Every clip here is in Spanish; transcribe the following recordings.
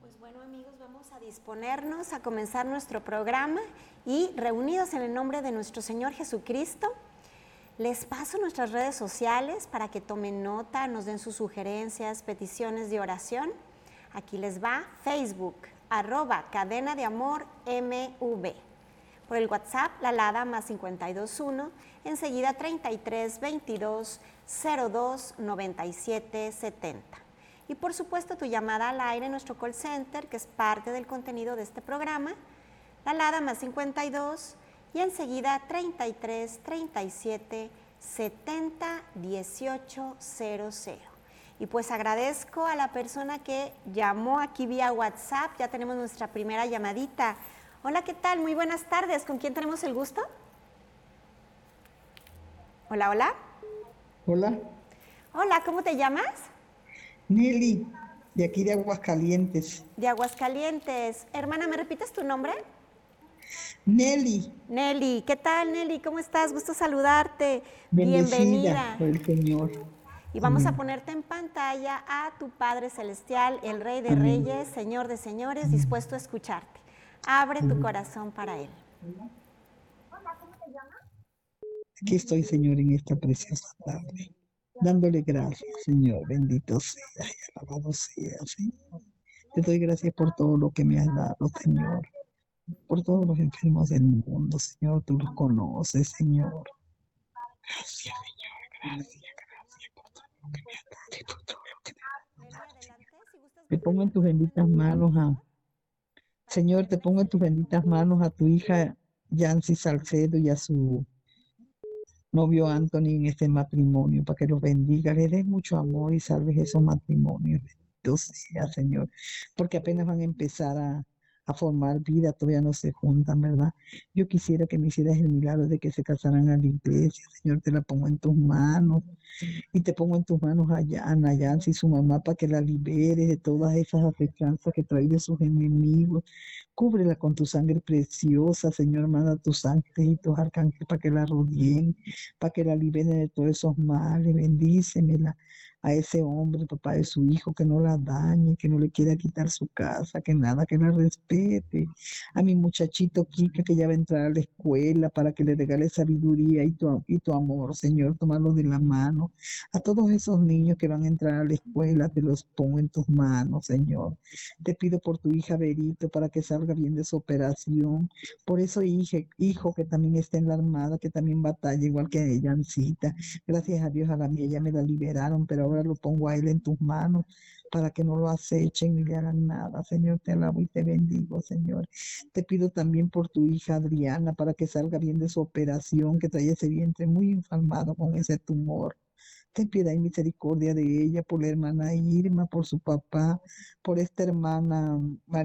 Pues bueno, amigos, vamos a disponernos a comenzar nuestro programa y reunidos en el nombre de nuestro Señor Jesucristo, les paso nuestras redes sociales para que tomen nota, nos den sus sugerencias, peticiones de oración. Aquí les va Facebook, @Cadena de Amor MV. Por el WhatsApp, la alada +521, enseguida 33 22 02 97 70. Y por supuesto tu llamada al aire en nuestro call center, que es parte del contenido de este programa, la alada +52 y enseguida 33 37 70 18 00. Y pues agradezco a la persona que llamó aquí vía WhatsApp. Ya tenemos nuestra primera llamadita. Hola, ¿qué tal? Muy buenas tardes. ¿Con quién tenemos el gusto? Hola, hola. Hola, Hola, ¿cómo te llamas? Nelly, de aquí de Aguascalientes. De Aguascalientes. Hermana, ¿me repites tu nombre? Nelly, Nelly. ¿Qué tal, Nelly? ¿Cómo estás? Gusto saludarte. bendecida Bienvenida. por el Señor. Y vamos a Amén. ponerte en pantalla a tu Padre Celestial, el Rey de Amén. Reyes, Señor de Señores, Amén. dispuesto a escucharte. Abre tu Amén. corazón para Él. Aquí estoy, Señor, en esta preciosa tarde, dándole gracias, Señor. Bendito sea y alabado sea, Señor. Te doy gracias por todo lo que me has dado, Señor. Por todos los enfermos del mundo, Señor. Tú los conoces, Señor. Gracias, Señor. Gracias por todo lo que me has dado y por todo lo que me has Nelly, dado, Señor. adelante. Si gustas Te pongo en mantener tus tu nombre en benditas mute, por manos favor, para Señor, te poder pongo en tus recibir tu benditas mensaje. manos a tu hija Yancy Salcedo y a su novio Anthony en este matrimonio, para que los bendiga, le des mucho amor y salves esos matrimonios. Bendito sea, Señor, porque apenas van a empezar a formar vida, todavía no se juntan, ¿verdad? Yo quisiera que me hicieras el milagro de que se casaran a la iglesia, Señor, te la pongo en tus manos. Y te pongo en tus manos a Yancy y su mamá para que la liberes de todas esas afectanzas que trae de sus enemigos. Cúbrela con tu sangre preciosa, Señor. Manda tus ángeles y tus arcángeles para que la rodeen, para que la liberen de todos esos males. Bendícemela a ese hombre, papá de su hijo, que no la dañe, que no le quiera quitar su casa, que nada, que la respete. A mi muchachito Kika, que ya va a entrar a la escuela, para que le regale sabiduría y tu amor, Señor. Tomarlo de la mano. A todos esos niños que van a entrar a la escuela, te los pongo en tus manos, Señor. Te pido por tu hija Berito para que salga bien de su operación. Por eso, hijo que también está en la armada, que también batalla igual que ella, Ancita. Gracias a Dios, a la mía ya me la liberaron, pero ahora lo pongo a él en tus manos para que no lo acechen ni le hagan nada. Señor, te alabo y te bendigo, Señor. Te pido también por tu hija Adriana para que salga bien de su operación, que trae ese vientre muy inflamado con ese tumor. Ten piedad y misericordia de ella, por la hermana Irma, por su papá, por esta hermana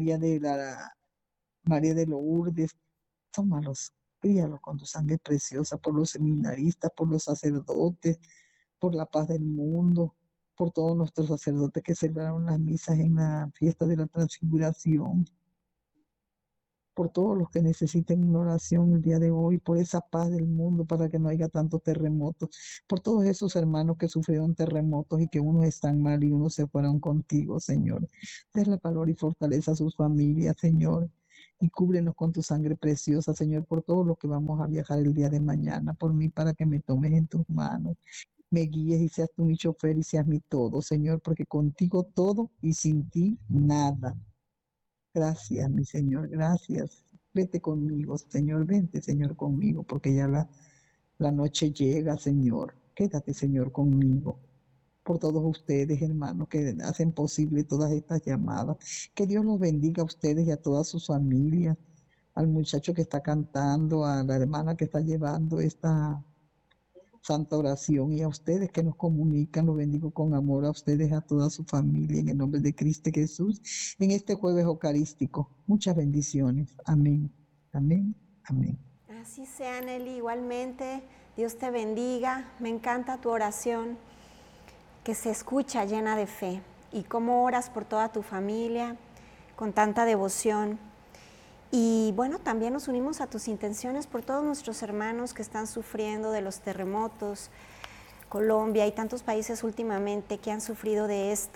María de Lourdes. Tómalos, críalos con tu sangre preciosa, por los seminaristas, por los sacerdotes, por la paz del mundo, por todos nuestros sacerdotes que celebraron las misas en la fiesta de la transfiguración, por todos los que necesiten una oración el día de hoy, por esa paz del mundo, para que no haya tantos terremotos, por todos esos hermanos que sufrieron terremotos y que unos están mal y unos se fueron contigo, Señor. Denle valor y fortaleza a sus familias, Señor. Y cúbrenos con tu sangre preciosa, Señor, por todo lo que vamos a viajar el día de mañana, por mí, para que me tomes en tus manos, me guíes y seas tú mi chofer y seas mi todo, Señor, porque contigo todo y sin ti nada. Gracias, mi Señor, gracias. Vete conmigo, Señor, vente, Señor, conmigo, porque ya la noche llega, Señor. Quédate, Señor, conmigo. Por todos ustedes, hermanos, que hacen posible todas estas llamadas. Que Dios los bendiga a ustedes y a todas sus familias, al muchacho que está cantando, a la hermana que está llevando esta santa oración, y a ustedes que nos comunican, los bendigo con amor, a ustedes, a toda su familia, en el nombre de Cristo Jesús, en este jueves eucarístico. Muchas bendiciones. Amén, amén, amén. Así sea, Nelly, igualmente. Dios te bendiga. Me encanta tu oración, que se escucha llena de fe. Y cómo oras por toda tu familia, con tanta devoción. Y bueno, también nos unimos a tus intenciones por todos nuestros hermanos que están sufriendo de los terremotos. Colombia y tantos países últimamente que han sufrido de esto.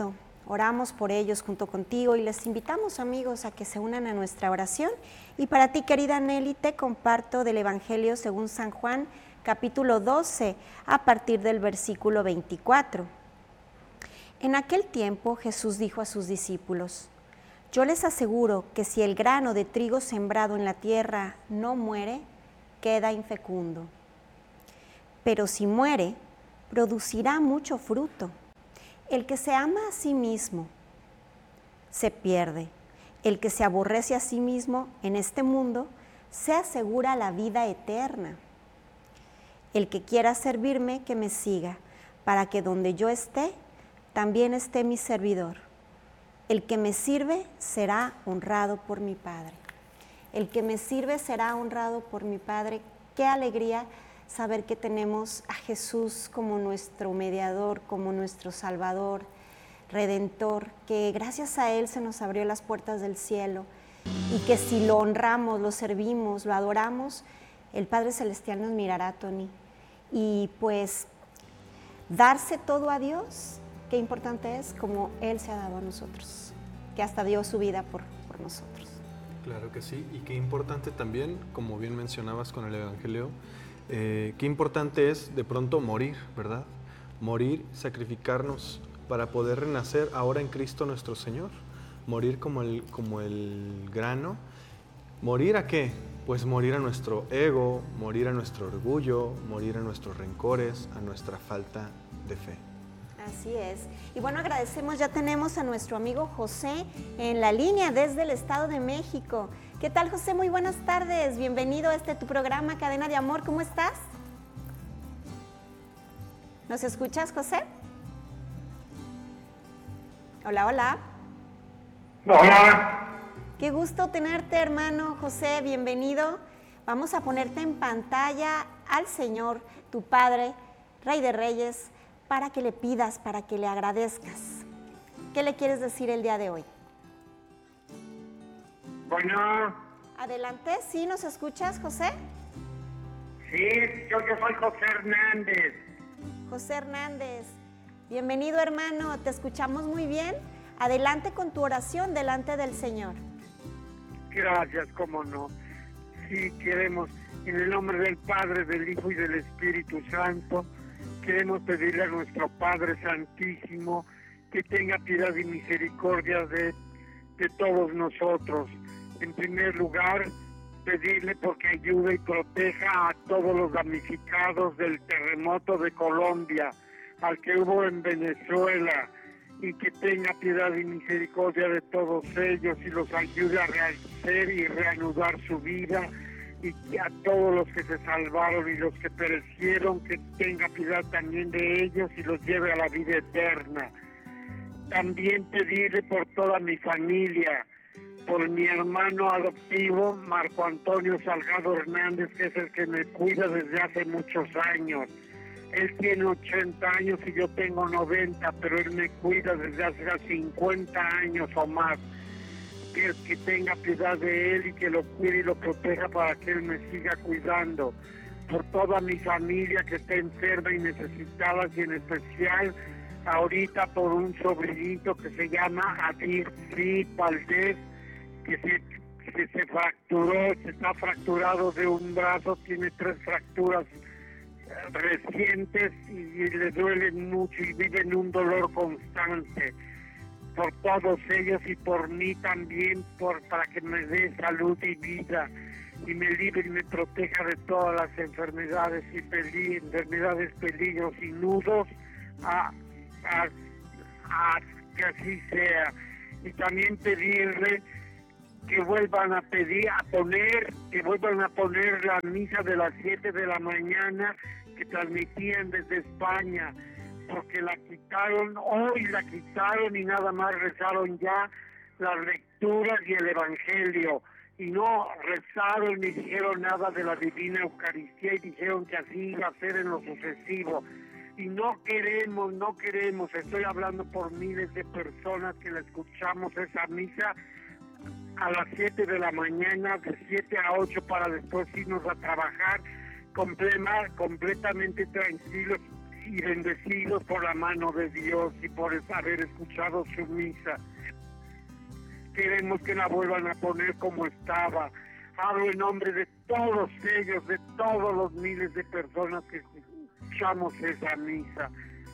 Oramos por ellos junto contigo y les invitamos, amigos, a que se unan a nuestra oración. Y para ti, querida Nelly, te comparto del Evangelio según San Juan, capítulo 12, a partir del versículo 24. En aquel tiempo Jesús dijo a sus discípulos: yo les aseguro que si el grano de trigo sembrado en la tierra no muere, queda infecundo. Pero si muere, producirá mucho fruto. El que se ama a sí mismo se pierde. El que se aborrece a sí mismo en este mundo se asegura la vida eterna. El que quiera servirme, que me siga, para que donde yo esté, también esté mi servidor. El que me sirve será honrado por mi Padre. El que me sirve será honrado por mi Padre. Qué alegría saber que tenemos a Jesús como nuestro mediador, como nuestro Salvador, Redentor, que gracias a Él se nos abrió las puertas del cielo y que si lo honramos, lo servimos, lo adoramos, el Padre Celestial nos mirará, Tony. Y pues darse todo a Dios, qué importante es, como Él se ha dado a nosotros, que hasta dio su vida por nosotros. Claro que sí, y qué importante también, como bien mencionabas con el Evangelio, qué importante es de pronto morir, ¿verdad? Morir, sacrificarnos para poder renacer ahora en Cristo nuestro Señor. Morir como el grano. ¿Morir a qué? Pues morir a nuestro ego, morir a nuestro orgullo, morir a nuestros rencores, a nuestra falta de fe. Así es. Y bueno, agradecemos, ya tenemos a nuestro amigo José en la línea desde el Estado de México. ¿Qué tal, José? Muy buenas tardes. Bienvenido a tu programa Cadena de Amor. ¿Cómo estás? ¿Nos escuchas, José? Hola, hola. Hola. Qué gusto tenerte, hermano José. Bienvenido. Vamos a ponerte en pantalla al Señor, tu Padre, Rey de Reyes, para que le pidas, para que le agradezcas. ¿Qué le quieres decir el día de hoy? Bueno. Adelante, ¿sí nos escuchas, José? Sí, yo soy José Hernández. José Hernández, bienvenido, hermano, te escuchamos muy bien. Adelante con tu oración delante del Señor. Gracias, cómo no. Sí, queremos, en el nombre del Padre, del Hijo y del Espíritu Santo, queremos pedirle a nuestro Padre Santísimo que tenga piedad y misericordia de todos nosotros. En primer lugar, pedirle porque ayude y proteja a todos los damnificados del terremoto de Colombia, al que hubo en Venezuela, y que tenga piedad y misericordia de todos ellos y los ayude a rehacer y reanudar su vida, y a todos los que se salvaron y los que perecieron, que tenga piedad también de ellos y los lleve a la vida eterna. También pedirle por toda mi familia, por mi hermano adoptivo, Marco Antonio Salgado Hernández, que es el que me cuida desde hace muchos años. Él tiene 80 años y yo tengo 90, pero él me cuida desde hace 50 años o más. Que tenga piedad de él y que lo cuide y lo proteja para que él me siga cuidando. Por toda mi familia que está enferma y necesitada, y en especial ahorita por un sobrinito que se llama Adir Frid Valdés, que se fracturó, se está fracturado de un brazo, tiene 3 fracturas recientes y le duelen mucho y vive en un dolor constante. Por todos ellos y por mí también, para que me dé salud y vida y me libre y me proteja de todas las enfermedades y peligros y nudos, que así sea. Y también pedirle que vuelvan a poner la misa de las 7 de la mañana que transmitían desde España, porque hoy la quitaron y nada más rezaron ya las lecturas y el Evangelio, y no rezaron ni dijeron nada de la Divina Eucaristía, y dijeron que así iba a ser en lo sucesivo. Y no queremos, estoy hablando por miles de personas que la escuchamos esa misa a las 7 de la mañana, de 7 a 8, para después irnos a trabajar completamente tranquilos y bendecidos por la mano de Dios y por haber escuchado su misa. Queremos que la vuelvan a poner como estaba. Hablo en nombre de todos ellos, de todos los miles de personas que escuchamos esa misa,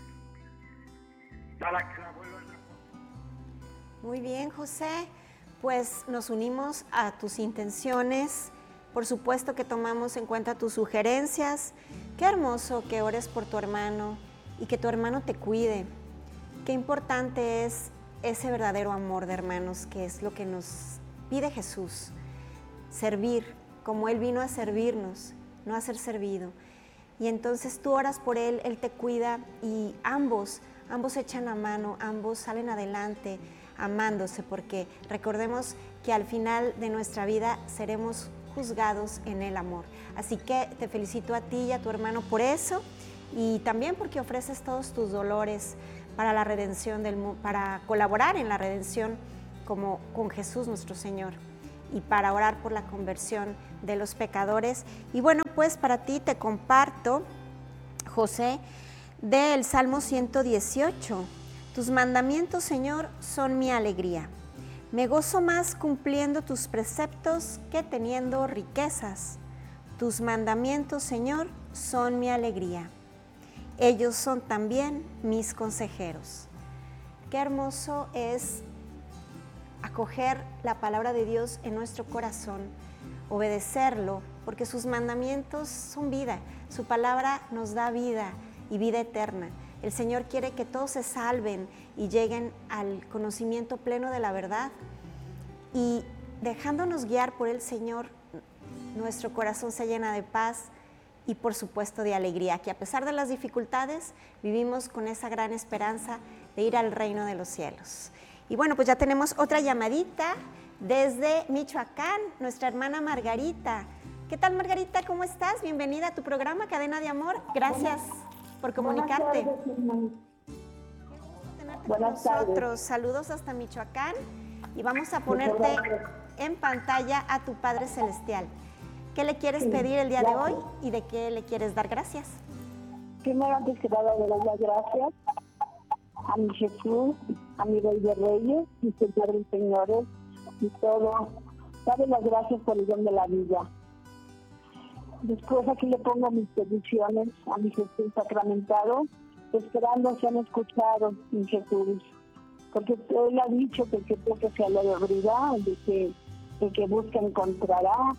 para que la vuelvan a poner. Muy bien, José, pues nos unimos a tus intenciones. Por supuesto que tomamos en cuenta tus sugerencias. Qué hermoso que ores por tu hermano y que tu hermano te cuide. Qué importante es ese verdadero amor de hermanos, que es lo que nos pide Jesús. Servir, como Él vino a servirnos, no a ser servido. Y entonces tú oras por Él, Él te cuida y ambos echan la mano, ambos salen adelante amándose, porque recordemos que al final de nuestra vida seremos juzgados en el amor. Así que te felicito a ti y a tu hermano por eso, y también porque ofreces todos tus dolores para la redención del mundo, para colaborar en la redención como con Jesús nuestro Señor, y para orar por la conversión de los pecadores. Y bueno, pues para ti te comparto, José, del Salmo 118. Tus mandamientos, Señor, son mi alegría. Me gozo más cumpliendo tus preceptos que teniendo riquezas. Tus mandamientos, Señor, son mi alegría. Ellos son también mis consejeros. Qué hermoso es acoger la palabra de Dios en nuestro corazón, obedecerlo, porque sus mandamientos son vida. Su palabra nos da vida y vida eterna. El Señor quiere que todos se salven y lleguen al conocimiento pleno de la verdad. Y dejándonos guiar por el Señor, nuestro corazón se llena de paz y por supuesto de alegría, que a pesar de las dificultades vivimos con esa gran esperanza de ir al reino de los cielos. Y bueno, pues ya tenemos otra llamadita desde Michoacán, nuestra hermana Margarita. ¿Qué tal, Margarita? ¿Cómo estás? Bienvenida a tu programa Cadena de Amor. Gracias por comunicarte. Buenas tardes. Nosotros, saludos hasta Michoacán, y vamos a ponerte en pantalla a tu Padre Celestial. ¿Qué le quieres pedir el día de hoy y de qué le quieres dar gracias? Primero, antes que nada, le doy las gracias a mi Jesús, a mi Rey de Reyes, mi Señor de Señores y todo. Darle las gracias por el don de la vida. Después aquí le pongo mis peticiones a mi Jesús sacramentado, esperando sean escuchados, mi Jesús. Porque Él ha dicho que el que toque se le abrirá, el que busca encontrará.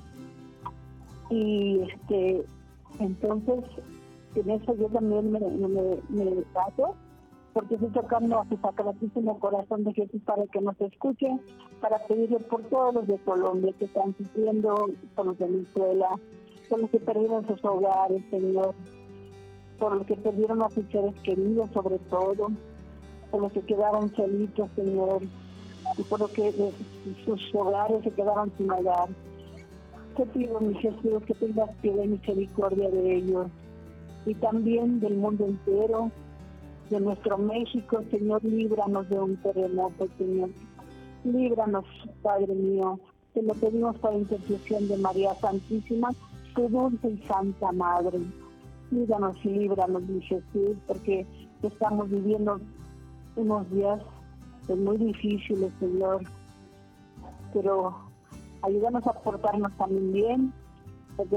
Y entonces en eso yo también me paso, porque estoy tocando a su sacratísimo corazón de Jesús para que nos escuche, para pedirle por todos los de Colombia que están sufriendo, por los de Venezuela, por los que perdieron sus hogares, Señor, por los que perdieron a sus seres queridos, sobre todo, por los que quedaron solitos, Señor, y por los que sus hogares se quedaron sin hogar. Te pido, mi Jesús, que tengas piedad y misericordia de ellos, y también del mundo entero, de nuestro México, Señor. Líbranos de un terremoto, Señor. Líbranos, Padre mío. Te lo pedimos por intercesión de María Santísima, tu dulce y santa Madre. Líbranos y líbranos, mi Jesús, porque estamos viviendo unos días muy difíciles, Señor. Pero ayúdanos a portarnos también bien,